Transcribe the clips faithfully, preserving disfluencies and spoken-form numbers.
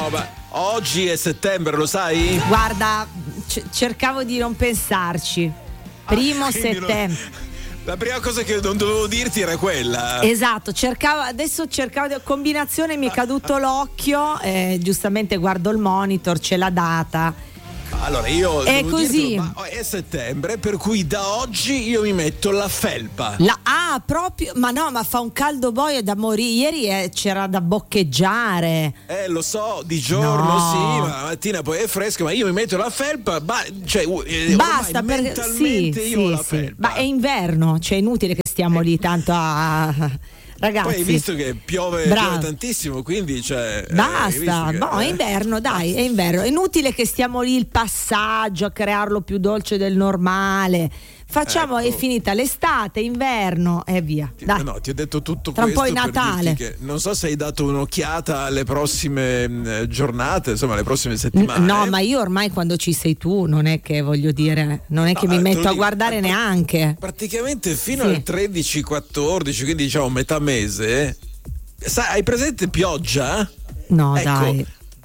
No, ma oggi è settembre, lo sai? Guarda, c- cercavo di non pensarci. Primo Ah, settembre. Non... La prima cosa che non dovevo dirti era quella. Esatto, cercavo, adesso cercavo di combinazione, mi è caduto l'occhio, eh, giustamente guardo il monitor, c'è la data. Allora io è devo così dirtelo, ma è settembre, per cui da oggi io mi metto la felpa. La, ah, proprio, ma no, ma fa un caldo boia da morire. Ieri eh, c'era da boccheggiare. Eh, lo so, di giorno no. sì, ma la mattina poi è fresco, ma io mi metto la felpa, ma cioè eh, basta per mentalmente sì, io ho sì, la sì. felpa. Ma è inverno, cioè è inutile che stiamo lì tanto a ragazzi. Poi hai visto che piove, piove tantissimo, quindi cioè basta, eh, che, no, eh? è inverno, dai, è inverno. È inutile che stiamo lì il passaggio a crearlo più dolce del normale. Facciamo, ecco. È finita l'estate, inverno e via. Dai. No, ti ho detto tutto tra questo un po' è Natale. Che non so se hai dato un'occhiata alle prossime mh, giornate, insomma, alle prossime settimane. No, ma io ormai quando ci sei tu non è che voglio dire, non è che no, mi metto a dico, guardare ma, neanche. Praticamente fino sì. al tredici quattordici, quindi diciamo metà mese. Sai, hai presente pioggia? No, ecco, dai.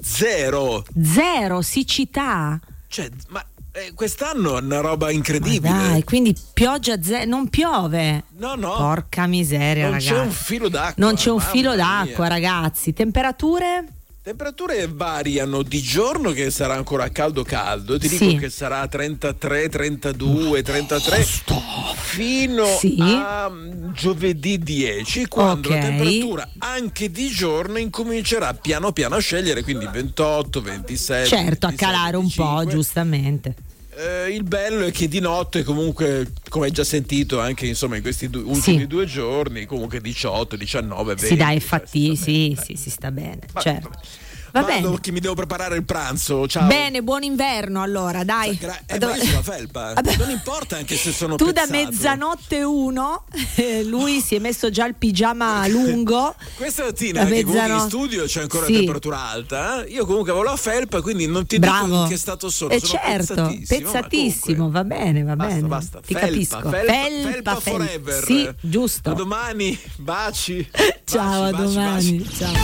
Zero. Zero, siccità. Cioè, ma Eh, quest'anno è una roba incredibile. Ma dai, quindi pioggia ze- non piove. No, no. Porca miseria, non ragazzi. Non c'è un filo d'acqua. Non c'è un filo mia. d'acqua, ragazzi. Temperature? Temperature variano di giorno, che sarà ancora caldo caldo, ti sì. dico che sarà trentatré, trentadue, trentatré Sto. fino sì. a giovedì dieci, quando okay. la temperatura anche di giorno incomincerà piano piano a scegliere, quindi ventotto, ventisette. Certo, ventisette, a calare venticinque. Un po', giustamente. Eh, il bello è che di notte comunque, come hai già sentito anche insomma in questi due, ultimi sì. due giorni, comunque diciotto, diciannove, venti. Sì, dai, fatti, sì, bene, sì, si sta bene, va, certo. Va, Va Vado, bene. che mi devo preparare il pranzo. Ciao. Bene, buon inverno allora, dai. Gra- eh, ma io sono la felpa. Non importa anche se sono tu pezzato. Da mezzanotte uno, eh, lui si è messo già il pigiama lungo. Questa mattina anche comunque in studio c'è ancora sì. temperatura alta. Eh? Io comunque avevo la felpa, quindi non ti Bravo. dico in che stato sono. Eh sono certo, pezzatissimo. pezzatissimo, va bene, va basta, bene. Basta, Ti felpa, capisco. Felpa, felpa, felpa, felpa forever. Sì, giusto. A domani, baci. Ciao, baci, a baci, domani. baci. Ciao.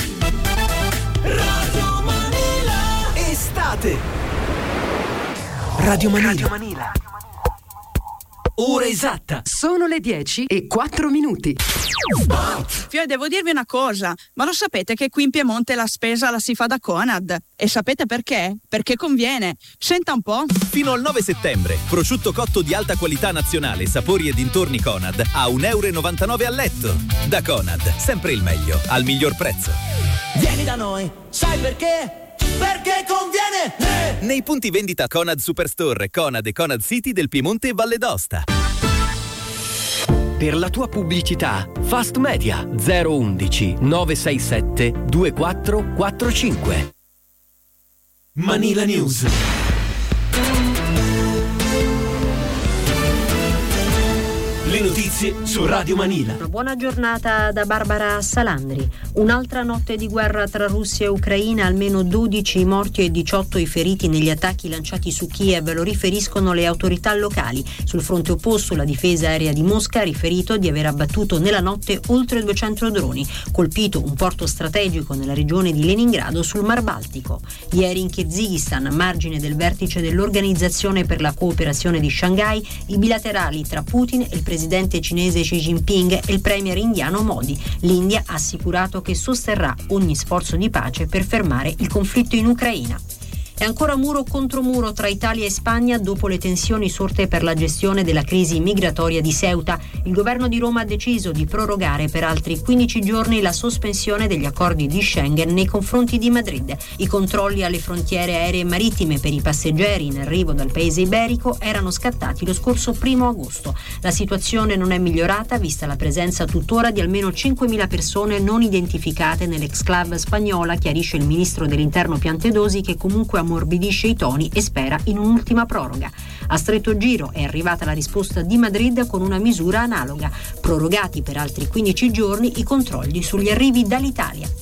Radio Manila. Estate. Radio Manila. Radio Manila. Ora esatta. Sono le dieci e quattro minuti. Fio, devo dirvi una cosa, ma lo sapete che qui in Piemonte la spesa la si fa da Conad? E sapete perché? Perché conviene. Senta un po'. Fino al nove settembre, prosciutto cotto di alta qualità nazionale, sapori e dintorni Conad a un euro e novantanove al letto. Da Conad, sempre il meglio, al miglior prezzo. Vieni da noi, sai perché? Perché conviene! Eh! Nei punti vendita Conad Superstore, Conad e Conad City del Piemonte e Valle d'Aosta. Per la tua pubblicità, Fast Media zero undici nove sei sette due quattro quattro cinque. Manila News. Le notizie su Radio Manila. Una buona giornata da Barbara Salandri. Un'altra notte di guerra tra Russia e Ucraina, almeno dodici i morti e diciotto i feriti negli attacchi lanciati su Kiev, lo riferiscono le autorità locali. Sul fronte opposto, la difesa aerea di Mosca ha riferito di aver abbattuto nella notte oltre duecento droni, colpito un porto strategico nella regione di Leningrado sul Mar Baltico. Ieri in Kirghizistan, a margine del vertice dell'Organizzazione per la cooperazione di Shanghai, i bilaterali tra Putin e il presidente Il presidente cinese Xi Jinping e il premier indiano Modi. L'India ha assicurato che sosterrà ogni sforzo di pace per fermare il conflitto in Ucraina. È ancora muro contro muro tra Italia e Spagna dopo le tensioni sorte per la gestione della crisi migratoria di Ceuta. Il governo di Roma ha deciso di prorogare per altri quindici giorni la sospensione degli accordi di Schengen nei confronti di Madrid. I controlli alle frontiere aeree e marittime per i passeggeri in arrivo dal paese iberico erano scattati lo scorso primo agosto. La situazione non è migliorata vista la presenza tuttora di almeno cinquemila persone non identificate nell'exclave spagnola, chiarisce il ministro dell'Interno Piantedosi, che comunque ha ammorbidisce i toni e spera in un'ultima proroga. A stretto giro è arrivata la risposta di Madrid con una misura analoga, prorogati per altri quindici giorni i controlli sugli arrivi dall'Italia.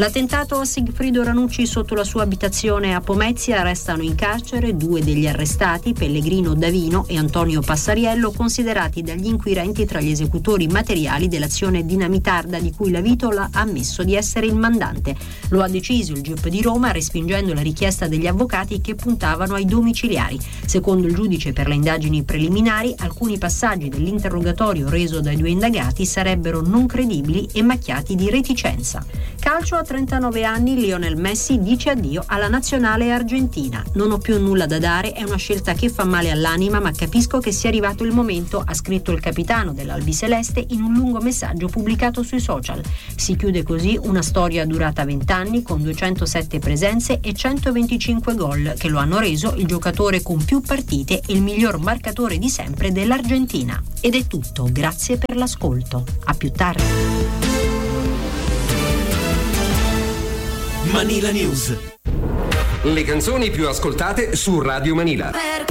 L'attentato a Sigfrido Ranucci sotto la sua abitazione a Pomezia, restano in carcere due degli arrestati, Pellegrino Davino e Antonio Passariello, considerati dagli inquirenti tra gli esecutori materiali dell'azione dinamitarda di cui la Vitola ha ammesso di essere il mandante. Lo ha deciso il G I P di Roma, respingendo la richiesta degli avvocati che puntavano ai domiciliari. Secondo il giudice per le indagini preliminari, alcuni passaggi dell'interrogatorio reso dai due indagati sarebbero non credibili e macchiati di reticenza. Calcio, a trentanove anni Lionel Messi dice addio alla nazionale argentina. Non ho più nulla da dare, è una scelta che fa male all'anima, ma capisco che sia arrivato il momento, ha scritto il capitano dell'Albiceleste in un lungo messaggio pubblicato sui social. Si chiude così una storia durata vent'anni con duecentosette presenze e centoventicinque gol, che lo hanno reso il giocatore con più partite e il miglior marcatore di sempre dell'Argentina. Ed è tutto, grazie per l'ascolto. A più tardi. Manila News. Le canzoni più ascoltate su Radio Manila.